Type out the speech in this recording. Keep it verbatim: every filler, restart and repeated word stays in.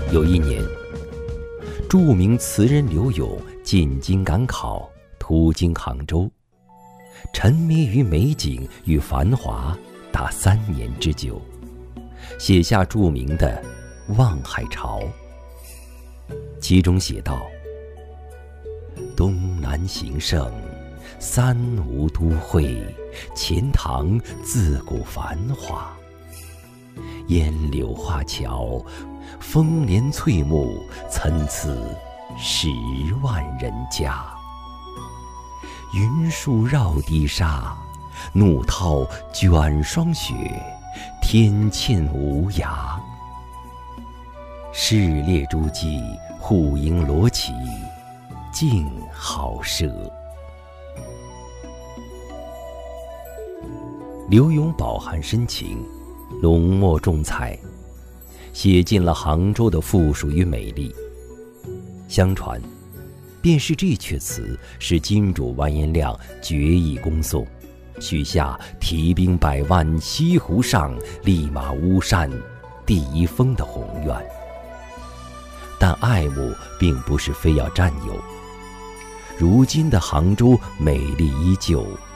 有一年，著名词人柳永进京赶考，途经杭州，沉迷于美景与繁华达三年之久，写下著名的《望海潮》。其中写道：东南形胜，三吴都会，钱塘自古繁华。烟柳画桥，风帘翠幕，参差十万人家。云树绕堤沙，怒涛卷霜雪，天堑无涯。市列诸暨，户盈罗绮，静好舍。柳永饱含深情，浓墨重彩，写尽了杭州的富庶与美丽。相传，便是这阙词使金主完颜亮决意攻宋，许下提兵百万西湖上，立马巫山第一峰的宏愿。但爱慕并不是非要占有，如今的杭州美丽依旧，